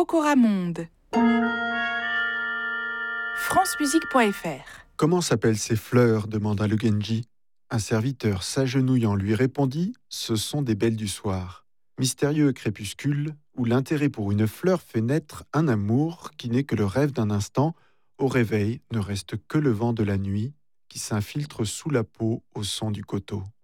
Coramonde. francemusique.fr. Comment s'appellent ces fleurs demanda le Genji. Un serviteur s'agenouillant lui répondit « Ce sont des belles du soir ». Mystérieux crépuscule où l'intérêt pour une fleur fait naître un amour qui n'est que le rêve d'un instant. Au réveil ne reste que le vent de la nuit qui s'infiltre sous la peau au son du coteau.